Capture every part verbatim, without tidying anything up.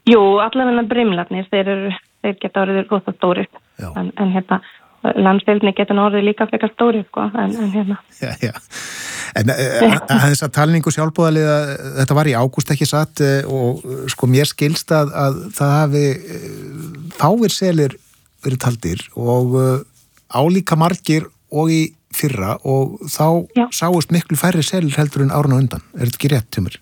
Jú, allavega brimlarnir, þeir, eru, þeir geta orðið rosa stórir, en, en hérna, landsdeildinni geta orðið líka frekar stórir, sko, en, en hérna. Já, já. En þess að talningu sjálfboðaliða, þetta var í ágúst ekki satt og sko mér skilst að, að það hafi fáir selir verið taldir og álíka margir og í fyrra og þá já. Sáust miklu færri selir heldur en árun á undan. Er þetta ekki rétt, Tumur?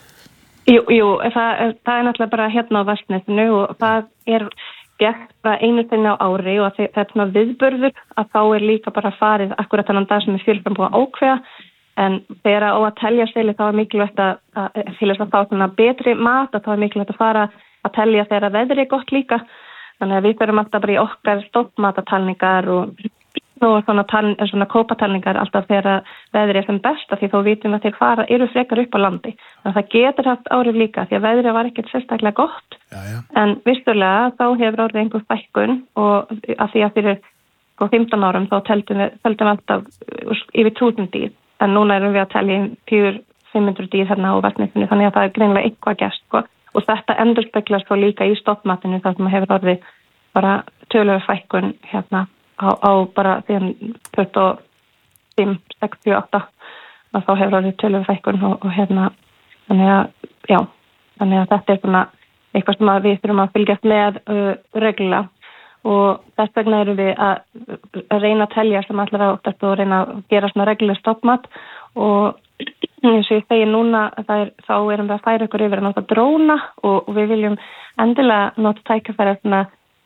Jú, jú það, það er náttúrulega bara hérna á Vestnesinu og það er gert bara einu sinni á ári og þetta er svona viðburður að þá er líka bara farið akkurat þannig dag sem er fjölfram búið að ákveða en þegar á að telja seli þá er mikilvægt að, að til þess að fá svona betri mat og þá er mikilvægt að fara að telja þegar að veðri er gott líka þannig að við förum alltaf bara í okkar stoppmatatalningar og og svona, taln, svona kópatalningar alltaf þegar veðri er sem besta því þó vitum að þeir fara eru frekar upp á landi. Þannig að það getur haft árið líka því að veðri var ekkert sérstaklega gott já, já. En vissulega þá hefur orðið einhver fækkun og að því að fyrir sko, fimmtán árum þá teldum við, teldum við alltaf yfir þúsund dýr en núna erum við að telja fjögur til fimm hundruð dýr hérna á Vestnesinu þannig að það er greinilega eitthvað gerst sko. Og þetta endurspeglast þá líka í stoppmatinu þar sem hefur orðið bara töluverð fækkun hérna Á, á bara síðan tuttugu og fimm, sextíu og átta og þá hefur orðið tölur fækkun og, og hérna þannig að, já, þannig að þetta er svona eitthvað sem við þurfum að fylgjast með uh, reglulega og þess vegna erum við að, að reyna að telja sem allar áttast og reyna að gera svona reglulega stoppmat og eins og ég segi núna það er, þá erum við að færa ykkur yfir að nota dróna og, og við viljum endilega nota tækifæri svona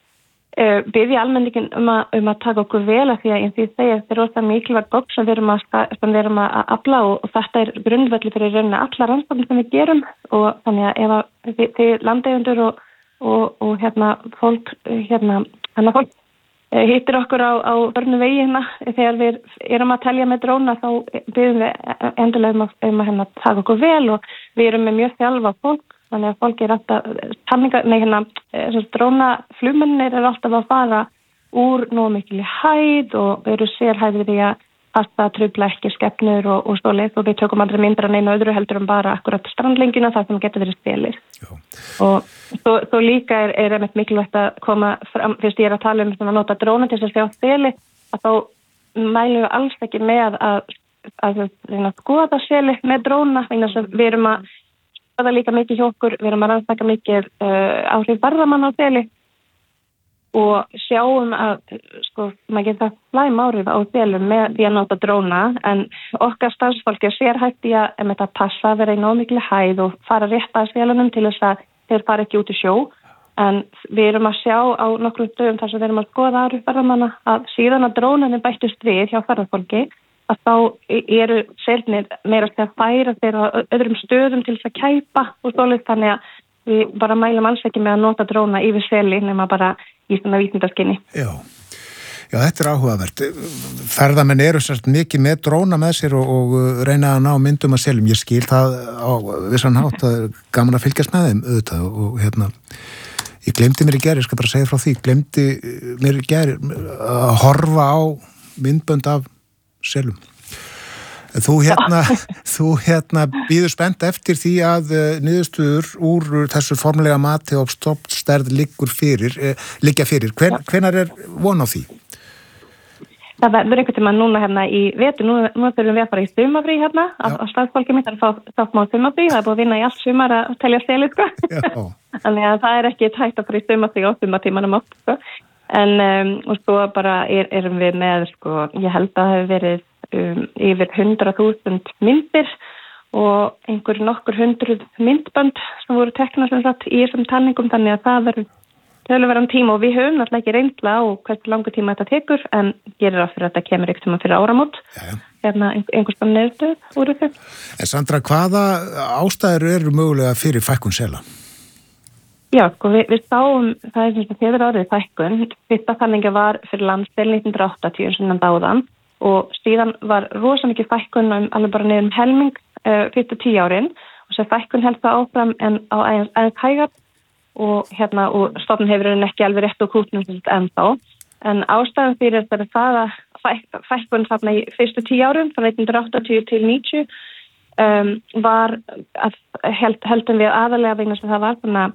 Uh, biðja almenningin um að, um að taka okkur vel að því að eins og ég segja þetta er ósað mikilvægt bók sem við erum að, sem við erum að afla og, og þetta er grundvelli fyrir rauninni allar rannsóknir sem við gerum og þannig að ef að þið, þið landeigendur og, og, og hérna fólk hérna, hérna fólk uh, hittir okkur á, á förnu vegi hérna þegar við erum að telja með dróna þá biðjum við endilega um að, um að hérna, taka okkur vel og við erum með mjög þjálfa fólk þannig að fólk er alltaf, talningar, nei hérna, drónaflugmennir er alltaf að fara úr nóg mikil hæð og eru sérhæðir í að passa trufla ekki skepnur og, og svoleið og við tökum aldrei myndra neina öðru heldur um bara akkurat strandlengina þar sem getur verið spilir. Og svo, svo líka er, er einmitt mikilvægt að koma fram, fyrst ég er að tala um að nota dróna til þess að sjá seli, að þá mælum við alls ekki með að, að, að skoða seli með dróna, vegna þess að við erum að það er líka mikið hjá okkur, við erum að rannsaka mikið uh, áhrif varðamann á seli og sjáum að sko, maður getur það slæm áhrif á selum með því að nota dróna en okkar starfsfólk er sérhætt í að um þetta passa að vera í nóg mikil hæð og fara rétt að selunum til þess að þeir fara ekki út í sjó en við erum að sjá á nokkrum stöðum þar sem við erum að skoða áhrif varðamanna að síðan að drónunni bættust við hjá ferðarfólki að þá eru selnir meira að færa þeirra öðrum stöðum til þess að kæpa og svolítið þannig að við bara mælum alls ekki með að nota dróna yfir seli nema bara í svona vísindaskinni. Já, já þetta er áhugavert. Ferðamenn eru sérst mikið með dróna með sér og, og reyna að ná myndum að selum. Ég skil það á vissan hátt að gaman að fylgjast með þeim auðvitað og hérna ég glemdi mér í gær, ég skal bara segja frá því, glemdi mér í gær að horfa á myndbönd af selum. Þú hérna, þú hérna býður spennt eftir því að uh, niðurstöður úr þessu formulega mati og stoppstærð liggur fyrir, uh, liggja fyrir. Hven, hvenær er von á því? Það verður einhvern tíma núna hérna í vetur, nú, nú þurfum við að fara í sumafrí hérna, að, að starfsfólki mitt er að fá stoppmál sumafrí, það er búið að vinna í allt sumar að telja seli, sko. Þannig að það er ekki tætt að fara í sumafrí og sumatímanum oft, sko. En um, og svo bara er, erum við með, sko, ég held að það hefur verið um, yfir hundrað þúsund myndir og einhver nokkur hundruð myndbönd sem voru teknað sem sagt í þessum talningum þannig að það verður töluverðan tíma og við höfum náttúrulega ekki reynsla á hversu langur tíma þetta tekur en gerir það fyrir að þetta kemur ykkur tíma fyrir áramót. Jæja. Hérna einhvers bann neðstöð úr þessu. En Sandra, hvaða ástæður eru mögulega fyrir fækkun sela? Já, sko, við, við sáum, það er sem þetta hefur orðið fækkun. Fyrsta talninga var fyrir landsdel nítján hundruð áttatíu sem hann dáðan og síðan var rosa mikið fækkun um alveg bara niður um helming uh, fyrstu tíu árin og sem fækkun held það áfram en á aðeins aðeins hægar og hérna og stofnun hefur henni ekki alveg rétt og kútnum ennþá. En ástæðan fyrir þetta er það að fæk, fækkun þarna í fyrstu tíu árin frá nítján hundruð áttatíu til níutíu um, var að held, heldum við aðalega vegna sem það var svona